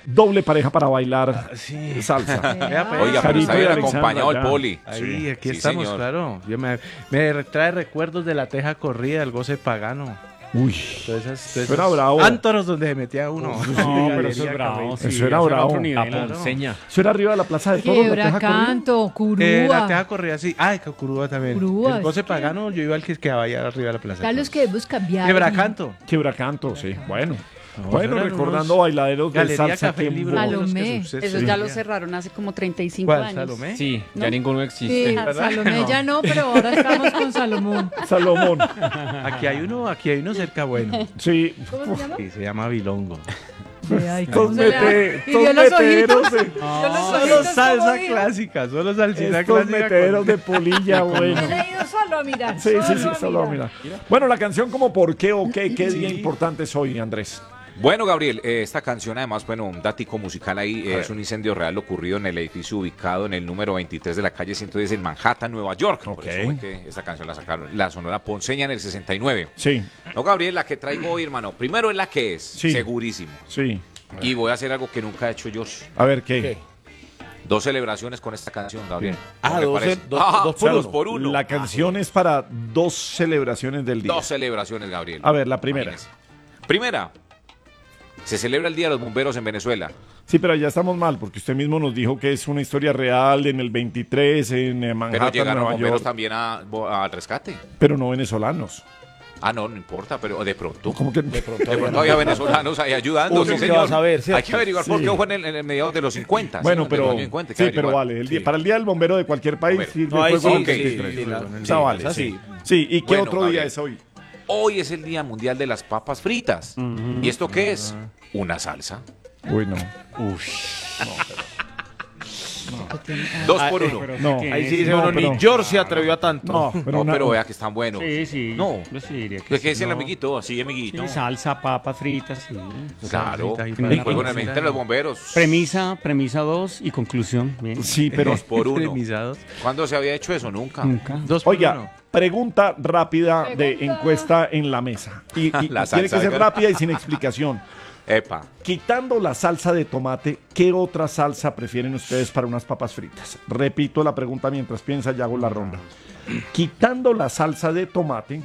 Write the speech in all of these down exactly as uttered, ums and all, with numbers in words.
doble pareja para bailar Ah, sí. salsa. Vea, pues. Oiga, pero Carito está y bien Alexandra, acompañado el ya. poli. Ahí, Sí, aquí sí, estamos, señor. claro. Yo me, me trae recuerdos de la teja corrida, el goce pagano. Uy, Todas esas, todas Eso era esas bravo. ántoros donde se metía uno. No, pero eso es bravo. Eso sí, era bravo. otro nivel. Claro. Ponceña. eso era arriba de la plaza de toros. la teja corrida. Quebracanto, Eh, Curúa. la teja corrida, sí. Ay, que Curúa también. Curúa, el goce es que- pagano, yo iba al que quedaba allá arriba de la plaza. Tal los que debemos cambiar. Quebracanto. Quebracanto, sí. Bueno. No, bueno, eran recordando unos bailaderos de Galería salsa. Café que- Libro. Salomé. Eso ya lo cerraron hace como treinta y cinco ¿Cuál, años. Salomé? Sí, ¿No? ya ninguno existe. Sí, ¿verdad? Salomé No. ya no, pero ahora estamos con Salomón. Salomón. Aquí hay uno, aquí hay uno cerca bueno. Sí. ¿Cómo se llama? Sí, se llama Bilongo. Ay, Estos ¿cómo se llama? mete- ¿Y estos vio los meteros ojitos? de- Vio los Solo ojitos, ¿cómo salsa dijo? clásica, solo salsita Estos clásica. meteros con- de polilla, bueno. Yo le he ido solo a mirar. Sí, sí, sí, a solo mirar. mira. Bueno, la canción como ¿por qué o qué? ¿Qué día importante es hoy, Andrés? Bueno, Gabriel, eh, esta canción además, bueno, un datico musical ahí, eh, es un incendio real ocurrido en el edificio ubicado en el número veintitrés de la calle ciento diez en Manhattan, Nueva York. Por Ok. eso fue que esta canción la sacaron, la Sonora Ponceña en el sesenta y nueve. Sí, No, Gabriel, la que traigo hoy, hermano, primero es la que es, Sí. segurísimo. sí. Y voy a hacer algo que nunca he hecho yo. A ver, ¿qué? Dos celebraciones con esta canción, Gabriel. Ah, ¿Cómo le dos parece? en- dos- Ah, dos o sea, por dos uno. por uno. La canción es para dos celebraciones del día. Dos celebraciones, Gabriel. A ver, la primera. Imagínese. Primera, se celebra el Día de los Bomberos en Venezuela. Sí, pero ya estamos mal, porque usted mismo nos dijo que es una historia real en el veintitrés, en eh, Pero Manhattan, llegaron Nueva bomberos York, también a- al rescate. pero no venezolanos. Ah, no, no importa, pero de pronto. ¿Cómo que? De pronto había venezolanos ahí ayudando. Uno sí, que señor. va a saber, Hay ¿cierto? que averiguar por Sí. qué fue en el, en el mediados de los cincuenta. Bueno, sí, de pero los cincuenta, hay que sí, pero averiguar. vale. El día, Sí. para el día del bombero de cualquier país Bombero. sirve No, ahí fuego sí, el sí, veintitrés. sí, la- O sea, vale, esa sí. sí. Sí, ¿y qué Bueno, otro día Gabriel. es hoy? Hoy es el Día Mundial de las Papas Fritas. ¿Y esto qué es? Una salsa. Uy, no. Dos por uno. No, Ahí sí dice No, uno, pero- ni George se atrevió a tanto. No, Pero, pero, no, una- pero vea que están buenos. Sí, sí. No. Yo sí diría que ¿Qué sí. es el No. amiguito? Así, amiguito. Sí, salsa, papas fritas, sí. Claro. Salsita y El para- juego en el mente de los bomberos. Premisa, premisa dos y conclusión. Bien. Sí, pero... Dos por uno. Extremizados. ¿Cuándo se había hecho eso? Nunca. Nunca. Dos por uno. Oiga, pregunta rápida de Pregunta. encuesta en la mesa. Y, y La tiene salsa que ser de- rápida y sin explicación. Epa. Quitando la salsa de tomate, ¿qué otra salsa prefieren ustedes para unas papas fritas? Repito la pregunta mientras piensa y hago la ronda. Quitando la salsa de tomate,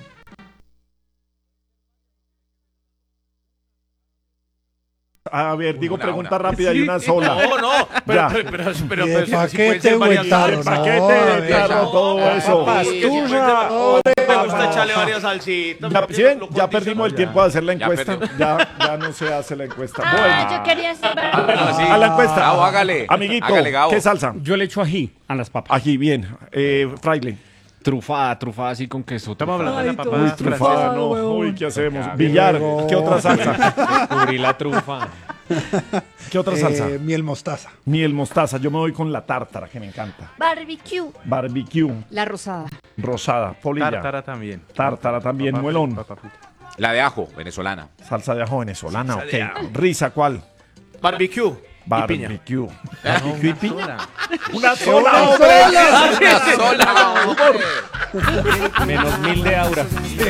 a ver, digo Una, pregunta una. rápida y una sola. No, no, pero, Ya. pero, pero, pero, Y pero de si- si pueden paquete ser o varias en tarro, El salsas. no, paquete, a el ver. tarro, todo eso. Pastura. no, Me gusta echarle varias salsitas. Ya, porque ¿sí ven? lo Ya condiciono perdimos el ya. tiempo de hacer la Ya encuesta. perdió. Ya, ya no se hace la encuesta. Ah, Bueno, yo quería saber. Bueno, sí. a la encuesta. Gabo, hágale. Amiguito, Hágale, Gabo. ¿qué salsa? Yo le echo ají a las papas. Aquí, bien. Eh, fraile. Trufada, trufada así con queso. Estamos hablando de la Ay, papa todo Uy, francesa. trufada, no. huevón. Uy, ¿qué hacemos? Villar, ¿qué otra salsa? Cubrí la trufa. ¿Qué otra salsa? Eh, miel mostaza. Miel mostaza. Yo me voy con la tártara, que me encanta. Barbecue. Barbecue, La rosada. rosada, polilla. Tártara también. Tártara también, Papa muelón. frita, papa frita. La de ajo, venezolana. Salsa de ajo venezolana, Salsa de ok. ajo. Risa, ¿cuál? Barbecue. Barbecue. Barbecue y piña. Sola. Una sola, hombre. Una sola, hombre. Menos mil de aura.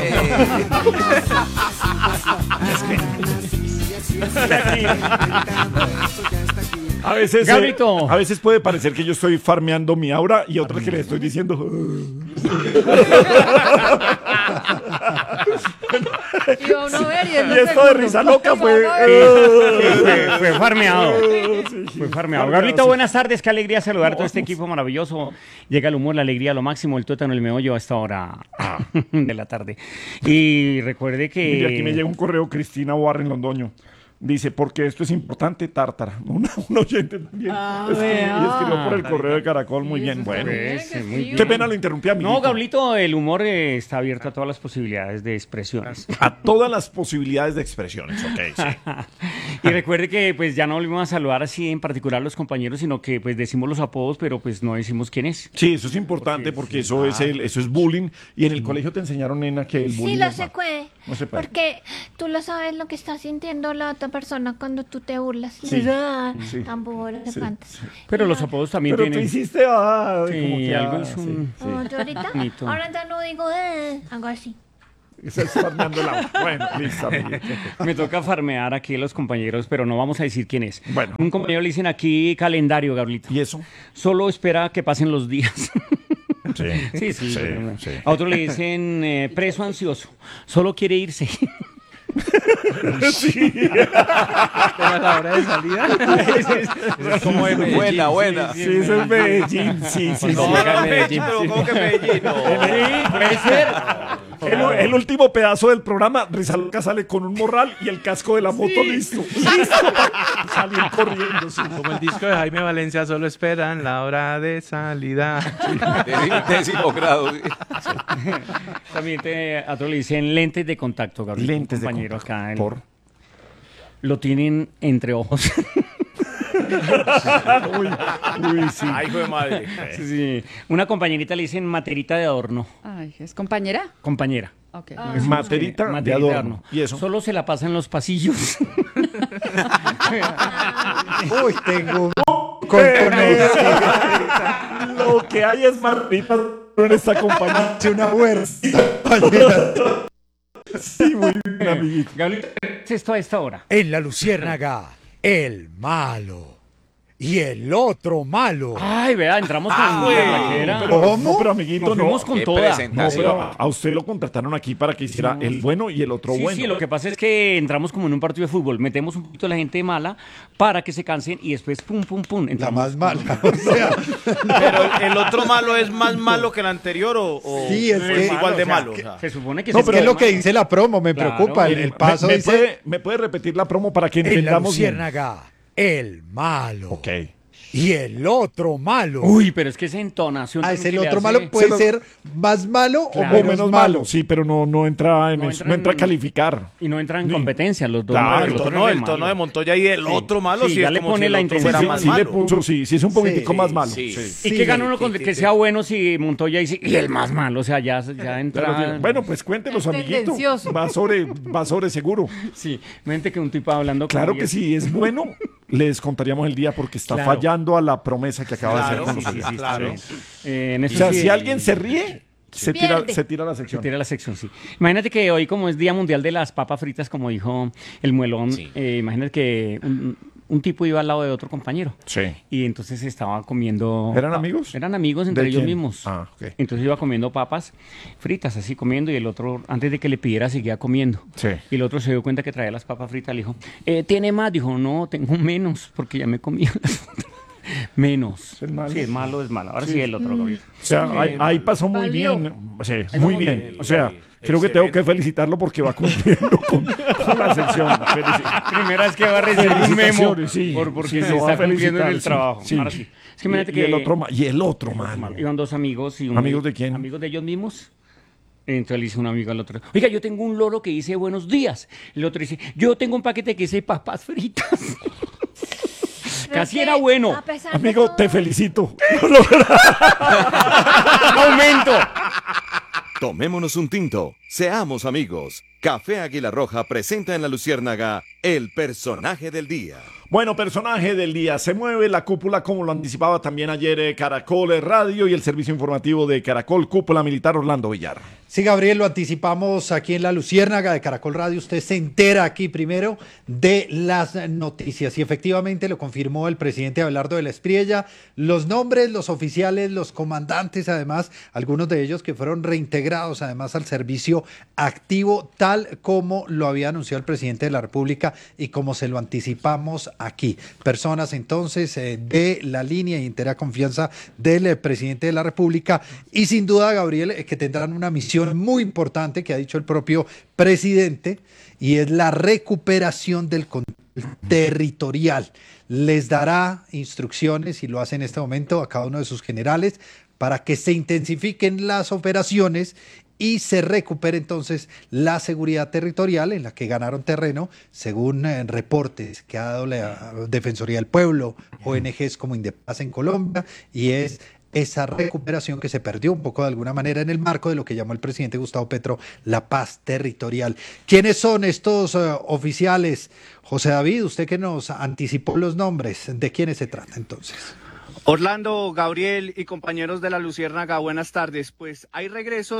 A veces, eh, Gabrito. a veces puede parecer que yo estoy farmeando mi aura y otras que le estoy diciendo. Y va uno a ver y es Y lo esto de segundo. risa loca Y fue. va uno a ver. Fue, fue farmeado. Sí, Fue farmeado. farmeado, Gabrielito, sí. buenas tardes. Qué alegría saludar a todo este equipo maravilloso. Llega el humor, la alegría, lo máximo, el tuétano, el meollo a esta hora de la tarde. Y recuerde que... Mire, aquí me llega un correo, Cristina Warren Londoño. Dice, porque esto es importante, tártara. Una, un oyente también. Ah, escribió, vea. y escribió por el correo de Caracol. Muy bien, bueno. Pues, Qué muy frío. Qué pena lo interrumpí a mí. No, Gablito, el humor eh, está abierto a todas las posibilidades de expresiones. A todas las posibilidades de expresiones, ok, sí. Y recuerde que pues ya no volvimos a saludar así en particular a los compañeros, sino que pues decimos los apodos, pero pues no decimos quién es. Sí, eso es importante porque eso es el, eso es bullying. Y en el colegio te enseñaron, nena, que el bullying Sí, lo es se malo. puede. No se puede. Porque tú lo sabes lo que está sintiendo la otra persona cuando tú te burlas. Sí, Ah, sí, tan bobo, te sí, espantas. sí. Pero Y los ya. apodos también Pero tú tienen... hiciste, ah, Sí, como que algo ah, es un- sí, sí. Oh, yo ahorita, Bonito. ahora ya no digo, eh, hago así. Esa es farmeando el agua. Bueno, listo, amiguito. Me toca farmear aquí a los compañeros, pero no vamos a decir quién es. Bueno. Un compañero le dicen aquí calendario, Gabrielito. ¿Y eso? Solo espera que pasen los días. Sí. Sí, sí. Sí, pero- sí. A otro le dicen eh, preso ansioso. Solo quiere irse. ¿Era la hora de salida? Es como de Medellín. Buena, buena. Sí, eso es Medellín. Sí, sí, sí. No, no, Medellín. Pero ¿cómo que Medellín? No. Sí, puede ser. El, el último pedazo del programa, Rizaloca sale con un morral y el casco de la moto listo. Listo para salir corriendo. Sí. Como el disco de Jaime Valencia, solo esperan la hora de salida. Décimo, décimo grado. Sí. También te, a otro le dicen lentes de contacto, Gabriel. Lentes de compañero contacto. acá. el- Por. Lo tienen entre ojos. Uy, uy, sí. Ay, hijo de madre. Sí. Una compañerita le dicen materita de adorno. Ay, ¿es compañera? Compañera. Ok. Es materita, Sí, de materita adorno. ¿Y eso? Solo se la pasa en los pasillos. Uy, tengo un Lo que hay es marrita en esta compañía. una buena. Sí, muy bien, amiguito. Gabriel, ¿qué es esto a esta hora? En la Luciérnaga, el malo. Y el otro malo. Ay, vea, entramos con Ah, la güey. raquera. Pero, ¿Cómo? no, pero amiguito, Nos no. fuimos con Qué toda. No, presentación. pero a usted lo contrataron aquí para que hiciera el bueno y el otro Sí, bueno. sí, lo que pasa es que entramos como en un partido de fútbol, metemos un poquito a la gente mala para que se cansen y después pum, pum, pum. La entramos. más mala. O sea, Pero el otro malo es más malo que el anterior o, o Sí, es o que- igual de O sea, malo. que o sea. Se supone que no, se pero es lo que dice la promo, me Claro, preocupa. El, el- el paso me, me dice. puede, ¿Me puede repetir la promo para que En la entendamos bien? Luciérnaga, el malo. Ok. Y el otro malo. Uy, pero es que esa entonación. Ah, es también el que le otro hace- malo, puede Se lo- ser más malo Claro. o O menos, menos malo. malo, sí, pero no, no entra en No eso, entra no entra a en- calificar. Y no entran en Sí. competencia los dos. Claro, el otro tono, es el malo. tono de Montoya y el otro malo Sí, sí, ya es le como pone si el la otro intención. fuera Sí, más sí le malo. puso, sí, sí es un poquitico Sí, más malo. sí. Sí. ¿Y Sí, qué gana uno con sí, que sí. sea bueno si Montoya dice y el más malo? O sea, ya, ya entra. Claro, tiene- bueno, pues cuéntenos, Es amiguito. tendencioso. Va sobre, va sobre seguro. Sí, mente que un tipo hablando con Claro que alguien- si es bueno, les contaríamos el día porque está Claro. fallando a la promesa que acaba Claro, de hacer con sí, nosotros. sí, sí, claro. Eh, en O eso sea, sí, si alguien se ríe, se tira, Pierde. se tira la se sección. tira la sección, sí. Imagínate que hoy, como es Día Mundial de las Papas Fritas, como dijo el muelón, Sí. eh, imagínate que un, un tipo iba al lado de otro compañero. Sí. Y entonces estaba comiendo. ¿Eran pa- amigos? Eran amigos entre ¿De ellos quién? mismos. Ah, ok. Entonces iba comiendo papas fritas, así comiendo, y el otro, antes de que le pidiera, seguía comiendo. Sí. Y el otro se dio cuenta que traía las papas fritas, le dijo, eh, ¿tiene más? Dijo, no, tengo menos, porque ya me comí las otras. Menos. ¿Es malo? Sí, es malo, es malo. Ahora sí, el otro, Gabriel. O sea, ahí, ahí pasó muy Valió. bien. Sí, muy bien. O sea, creo que tengo que felicitarlo porque va cumpliendo con, con la sección. Felici- Primera vez que va a recibir un memo Felicitaciones, sí. por, porque Sí, se lo va a está cumpliendo en felicitar, el sí. trabajo. Sí. Ahora sí. Es que imagínate y, que y el otro, ma- y el otro malo. iban dos amigos y un, ¿Amigos de quién? Amigos de ellos mismos. Entonces le dice un amigo al otro, oiga, yo tengo un loro que dice buenos días. El otro dice, yo tengo un paquete que dice papas fritas. Pero Casi que, era bueno. a pesar de Amigo, todo- te felicito. ¡Aumento! Tomémonos un tinto, seamos amigos. Café Águila Roja presenta en la Luciérnaga el personaje del día. Bueno, personaje del día. Se mueve la cúpula, como lo anticipaba también ayer eh, Caracol eh, Radio y el servicio informativo de Caracol, Cúpula Militar Orlando Villar. Sí, Gabriel, lo anticipamos aquí en la Luciérnaga de Caracol Radio. Usted se entera aquí primero de las noticias y efectivamente lo confirmó el presidente Abelardo de la Espriella. Los nombres, los oficiales, los comandantes, además, algunos de ellos que fueron reintegrados además al servicio activo, tal como lo había anunciado el presidente de la República y como se lo anticipamos aquí. Personas entonces eh, de la línea y entera confianza del eh, presidente de la República y sin duda, Gabriel, eh, que tendrán una misión muy importante que ha dicho el propio presidente y es la recuperación del control territorial. Les dará instrucciones y lo hace en este momento a cada uno de sus generales para que se intensifiquen las operaciones y se recupere entonces la seguridad territorial en la que ganaron terreno, según eh, reportes que ha dado la Defensoría del Pueblo, O N Ges como Indepaz en Colombia, y es esa recuperación que se perdió un poco de alguna manera en el marco de lo que llamó el presidente Gustavo Petro la paz territorial. ¿Quiénes son estos uh, oficiales? José David, usted que nos anticipó los nombres, ¿de quiénes se trata entonces? Orlando, Gabriel y compañeros de la Luciérnaga, buenas tardes. Pues hay regresos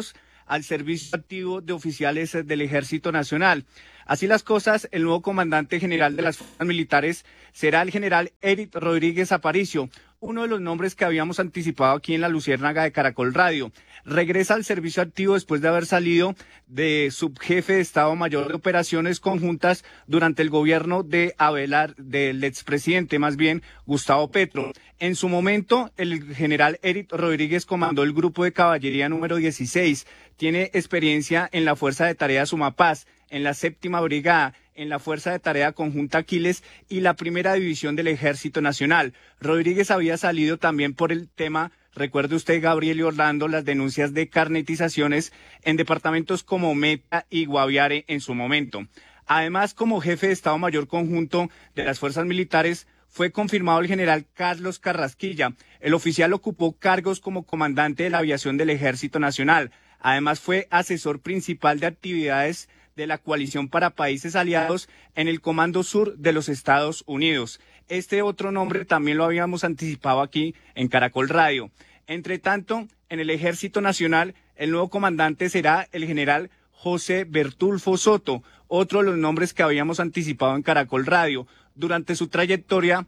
al servicio activo de oficiales del Ejército Nacional. Así las cosas, el nuevo comandante general de las fuerzas militares será el general Eric Rodríguez Aparicio, uno de los nombres que habíamos anticipado aquí en la Luciérnaga de Caracol Radio. Regresa al servicio activo después de haber salido de subjefe de Estado Mayor de Operaciones Conjuntas durante el gobierno de Abelardo, del expresidente más bien, Gustavo Petro. En su momento, el general Eric Rodríguez comandó el grupo de caballería número dieciséis. Tiene experiencia en la Fuerza de Tarea Sumapaz, en la séptima brigada, en la Fuerza de Tarea Conjunta Aquiles y la primera división del Ejército Nacional. Rodríguez había salido también por el tema, recuerde usted, Gabriel y Orlando, las denuncias de carnetizaciones en departamentos como Meta y Guaviare en su momento. Además, como jefe de Estado Mayor Conjunto de las Fuerzas Militares, fue confirmado el general Carlos Carrasquilla. El oficial ocupó cargos como comandante de la aviación del Ejército Nacional. Además, fue asesor principal de actividades de la Coalición para Países Aliados en el Comando Sur de los Estados Unidos. Este otro nombre también lo habíamos anticipado aquí en Caracol Radio. Entre tanto, en el Ejército Nacional, el nuevo comandante será el general José Bertulfo Soto, otro de los nombres que habíamos anticipado en Caracol Radio. Durante su trayectoria,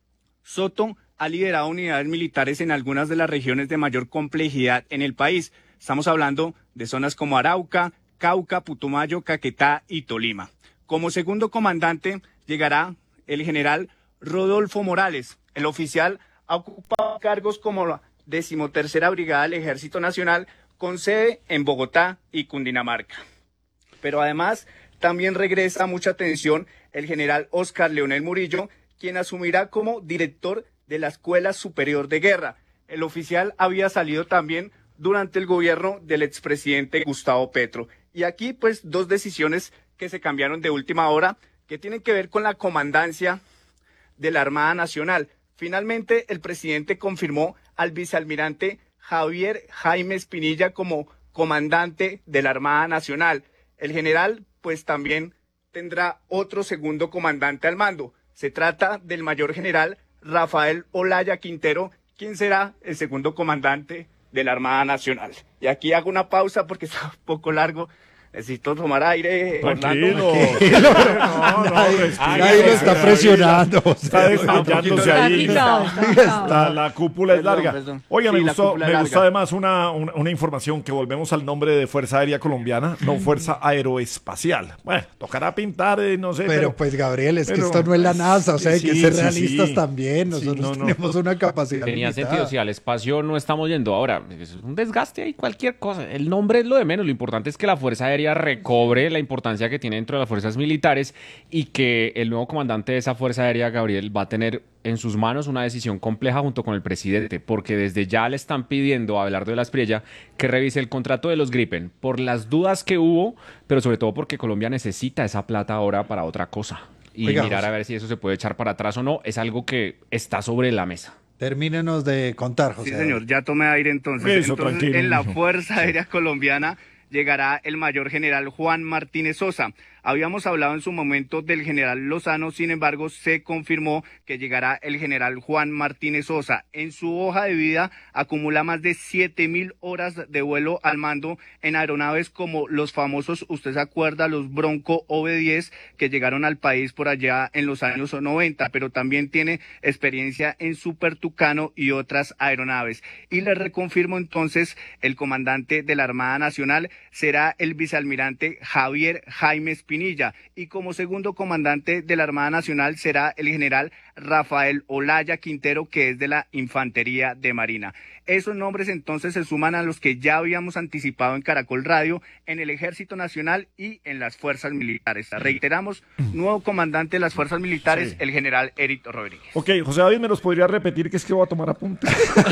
Soto ha liderado unidades militares en algunas de las regiones de mayor complejidad en el país. Estamos hablando de zonas como Arauca, Cauca, Putumayo, Caquetá y Tolima. Como segundo comandante llegará el general Rodolfo Morales. El oficial ha ocupado cargos como la decimotercera Brigada del Ejército Nacional con sede en Bogotá y Cundinamarca. Pero además también regresa a mucha atención el general Oscar Leonel Murillo, quien asumirá como director de la Escuela Superior de Guerra. El oficial había salido también durante el gobierno del expresidente Gustavo Petro. Y aquí, pues, dos decisiones que se cambiaron de última hora, que tienen que ver con la comandancia de la Armada Nacional. Finalmente, el presidente confirmó al vicealmirante Javier Jaime Espinilla como comandante de la Armada Nacional. El general, pues, también tendrá otro segundo comandante al mando. Se trata del mayor general Rafael Olaya Quintero, quien será el segundo comandante de la Armada Nacional. Y aquí hago una pausa porque está un poco largo. Necesito tomar aire. Tranquilo. Tranquilo. No, no, Nadie, respira, nadie lo está respira, presionando. Está desmayándose ahí. Tranquilo. Está- la cúpula es Perdón, larga. perdón. Oiga, me Sí, la gustó, cúpula me es gustó larga. además una, una, una información que volvemos al nombre de Fuerza Aérea Colombiana, no Fuerza Aeroespacial. Bueno, tocará pintar, eh, no sé. Pero pues Gabriel, es que pero- esto no es la NASA, o sea, hay que Sí, ser sí, realistas sí. también. Sí, Nosotros no, no. tenemos una capacidad Tenía limitada. sentido, si al espacio no estamos yendo ahora, es un desgaste y cualquier cosa. El nombre es lo de menos, lo importante es que la Fuerza Aérea recobre la importancia que tiene dentro de las fuerzas militares y que el nuevo comandante de esa Fuerza Aérea, Gabriel, va a tener en sus manos una decisión compleja junto con el presidente, porque desde ya le están pidiendo a Abelardo de la Espriella que revise el contrato de los Gripen por las dudas que hubo, pero sobre todo porque Colombia necesita esa plata ahora para otra cosa. Y Oiga, mirar José. a ver si eso se puede echar para atrás o no, es algo que está sobre la mesa. Termínenos de contar, José. Sí, señor, ya tomé aire entonces. Eso, entonces tranquilo, en la mijo. Fuerza Aérea Colombiana llegará el mayor general Juan Martínez Sosa. Habíamos hablado en su momento del general Lozano, sin embargo, se confirmó que llegará el general Juan Martínez Sosa. En su hoja de vida acumula más de siete mil horas de vuelo al mando en aeronaves como los famosos, usted se acuerda, los Bronco O V diez que llegaron al país por allá en los años noventa, pero también tiene experiencia en Super Tucano y otras aeronaves. Y le reconfirmo entonces, el comandante de la Armada Nacional será el vicealmirante Javier Jaime Espinilla, y como segundo comandante de la Armada Nacional será el general Rafael Olaya Quintero, que es de la Infantería de Marina. Esos nombres entonces se suman a los que ya habíamos anticipado en Caracol Radio, en el Ejército Nacional y en las Fuerzas Militares. Reiteramos, nuevo comandante de las Fuerzas Militares, Sí. el general Eric Rodríguez. Ok, José David, ¿me los podría repetir? Que es que voy a tomar apuntes.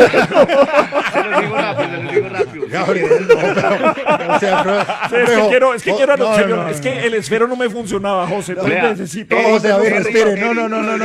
Se los digo rápido, se los digo rápido. Gabriel, no, pero, o sea, no, Sí, es que no, quiero, es que no, quiero, no, serio, no, es no. que el esfero no me funcionaba, José. Entonces Vea, necesito. No, José David, Eric, respire. Eric, No, no, no, no, no, Eric, tranquilo.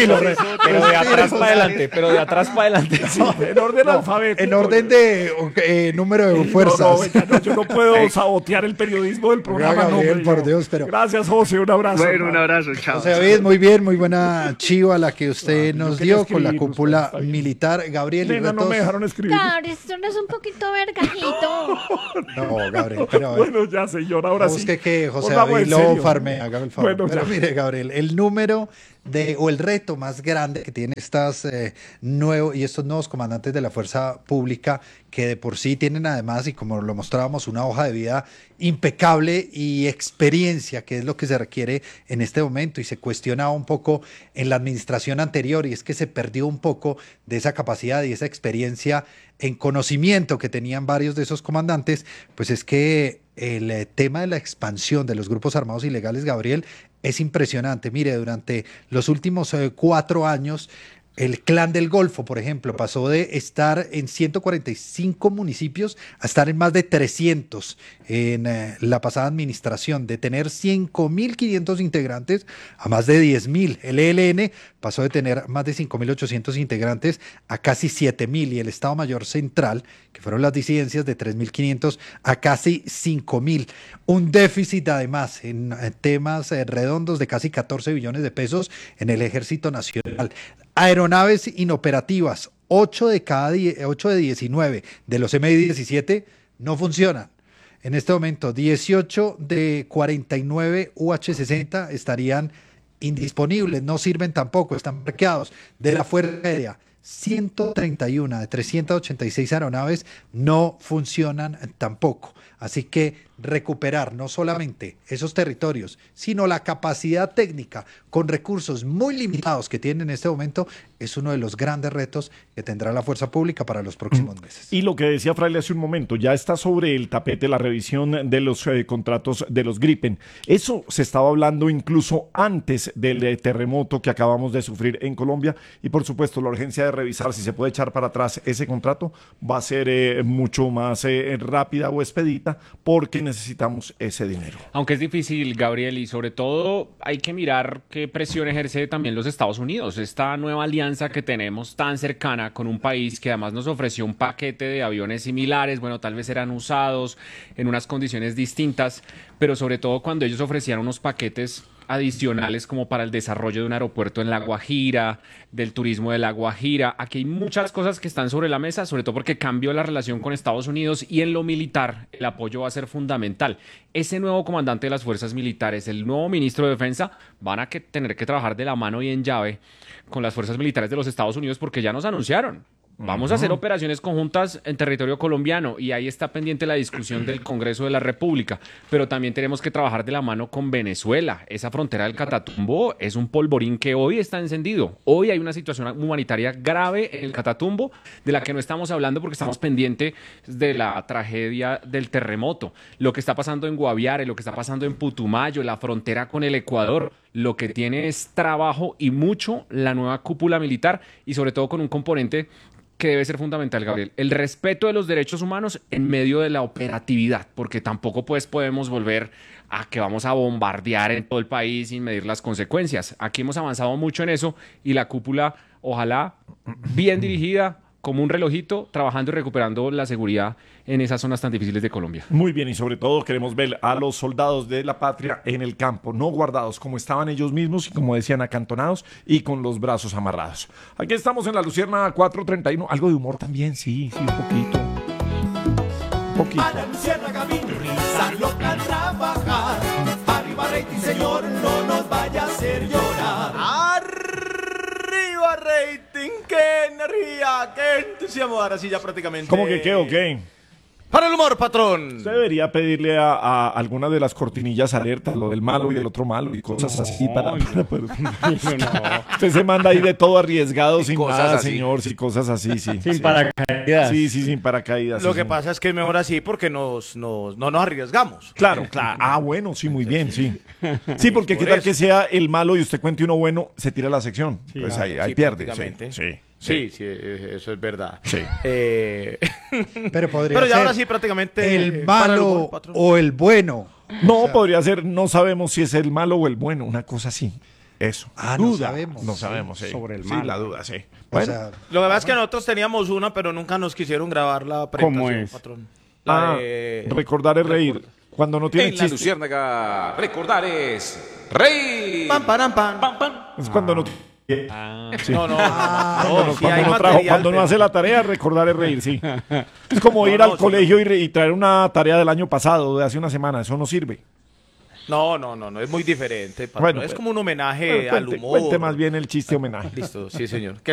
tranquilo. re- Pero de respire, atrás José para adelante, pero de atrás para adelante. Sí, en orden alfabético. En orden de eh, número de fuerzas. No, no, venga, no, yo no puedo sabotear el periodismo del programa. Oiga, no, Gabriel, hombre, por yo- Dios, pero- Gracias, José, un abrazo. Bueno, un abrazo, chao. José David, muy bien, muy buena chiva la que usted Ah, yo nos quería dio con la escribir, cúpula está bien. militar. Gabriel, y Nena, no retos- me dejaron escribir. Claro, esto no es un poquito vergajito. No, Gabriel, pero a ver. Bueno, ya, señor, ahora sí. Busque que José Pongamos David en lo serio. farme, haga el favor. Bueno, Pero ya. mire, Gabriel, el número de, o el reto más grande que tienen estas eh, nuevos y estos nuevos comandantes de la fuerza pública, que de por sí tienen además, y como lo mostrábamos, una hoja de vida impecable y experiencia, que es lo que se requiere en este momento, y se cuestionaba un poco en la administración anterior, y es que se perdió un poco de esa capacidad y esa experiencia en conocimiento que tenían varios de esos comandantes, pues es que el eh, tema de la expansión de los grupos armados ilegales, Gabriel, es impresionante. Mire, durante los últimos eh, cuatro años, el Clan del Golfo, por ejemplo, pasó de estar en ciento cuarenta y cinco municipios a estar en más de trescientos en eh, la pasada administración, de tener cinco mil quinientos integrantes a más de diez mil. El E L N pasó de tener más de cinco mil ochocientos integrantes a casi siete mil, y el Estado Mayor Central, que fueron las disidencias, de tres mil quinientos a casi cinco mil. Un déficit además en eh, temas eh, redondos de casi catorce billones de pesos en el Ejército Nacional. Aeronaves inoperativas, ocho de cada ocho de diecinueve de los M I diecisiete no funcionan. En este momento, dieciocho de cuarenta y nueve U H sesenta estarían indisponibles, no sirven tampoco, están bloqueados. De la Fuerza Aérea, ciento treinta y uno de trescientas ochenta y seis aeronaves no funcionan tampoco. Así que recuperar no solamente esos territorios, sino la capacidad técnica con recursos muy limitados que tiene en este momento, es uno de los grandes retos que tendrá la fuerza pública para los próximos meses. Y lo que decía Fraile hace un momento, ya está sobre el tapete la revisión de los eh, contratos de los Gripen. Eso se estaba hablando incluso antes del eh, terremoto que acabamos de sufrir en Colombia, y por supuesto la urgencia de revisar si se puede echar para atrás ese contrato va a ser eh, mucho más eh, rápida o expedita, porque necesitamos ese dinero. Aunque es difícil, Gabriel, y sobre todo hay que mirar qué presión ejerce también los Estados Unidos. Esta nueva alianza que tenemos tan cercana con un país que además nos ofreció un paquete de aviones similares, bueno, tal vez eran usados en unas condiciones distintas, pero sobre todo cuando ellos ofrecían unos paquetes adicionales como para el desarrollo de un aeropuerto en La Guajira, del turismo de La Guajira. Aquí hay muchas cosas que están sobre la mesa, sobre todo porque cambió la relación con Estados Unidos, y en lo militar el apoyo va a ser fundamental. Ese nuevo comandante de las fuerzas militares, el nuevo ministro de Defensa, van a que tener que trabajar de la mano y en llave con las fuerzas militares de los Estados Unidos, porque ya nos anunciaron. Vamos a hacer operaciones conjuntas en territorio colombiano, y ahí está pendiente la discusión del Congreso de la República, pero también tenemos que trabajar de la mano con Venezuela. Esa frontera del Catatumbo es un polvorín que hoy está encendido. Hoy hay una situación humanitaria grave en el Catatumbo de la que no estamos hablando porque estamos pendientes de la tragedia del terremoto. Lo que está pasando en Guaviare, lo que está pasando en Putumayo, la frontera con el Ecuador, lo que tiene es trabajo y mucho la nueva cúpula militar, y sobre todo con un componente que debe ser fundamental, Gabriel: el respeto de los derechos humanos en medio de la operatividad, porque tampoco pues podemos volver a que vamos a bombardear en todo el país sin medir las consecuencias. Aquí hemos avanzado mucho en eso, y la cúpula, ojalá bien dirigida, como un relojito, trabajando y recuperando la seguridad en esas zonas tan difíciles de Colombia. Muy bien, y sobre todo queremos ver a los soldados de la patria en el campo, no guardados como estaban ellos mismos, y como decían, acantonados y con los brazos amarrados. Aquí estamos en la Lucierna cuatro treinta y uno. Algo de humor también, sí, sí, un poquito. Un poquito. A la Luciérnaga vino, risa loca a trabajar. Arriba rating, señor, no nos vaya a hacer llorar. Arriba rating, qué energía, qué entusiasmo. Ahora sí ya prácticamente. ¿Cómo que qué o qué? Para el humor, patrón. Usted debería pedirle a, a alguna de las cortinillas alertas, lo del malo y el otro malo y cosas así para... para, para- Usted se manda ahí de todo arriesgado, Y sin cosas nada, así. señor, sí, cosas así, sí. Sin sí. paracaídas. Sí, sí, sin paracaídas. Lo sí, que sí. pasa es que es mejor así porque nos, nos, no nos arriesgamos. Claro, claro. Ah, bueno, sí, muy bien, sí. Sí, porque Por qué tal eso. que sea el malo y usted cuente uno bueno, se tira la sección. Pues claro, ahí, ahí sí, pierde. prácticamente. Sí, sí. Sí, sí, eh, eso es verdad. Sí. Eh, Pero podría Pero ya ser ahora sí prácticamente... el eh, para malo humor, patrón. o el bueno. No, O sea, podría ser, no sabemos si es el malo o el bueno, una cosa así. Eso. Ah, no duda. sabemos. No sabemos, sí. Sobre el Sí, mal. la duda, sí. O Bueno, sea, Lo que pasa es que nosotros teníamos una, pero nunca nos quisieron grabar la ¿Cómo presentación, es? patrón. La ah, de- recordar es reír. Cuando no tiene En la chiste. Luciérnaga, recordar es rey. Pam, param, pam. Es cuando no. Ah. Sí. No, no, Cuando, no, no, sí cuando hay no trajo- material, cuando no pero- hace la tarea, recordar es reír, sí. Es como No, ir no, al sí, colegio y, re- y traer una tarea del año pasado, de hace una semana. Eso no sirve. No, no, no, no, es muy diferente, patrón. Bueno, es pues, como un homenaje Bueno, al cuente, humor. cuente más bien el chiste homenaje. Listo, sí, señor.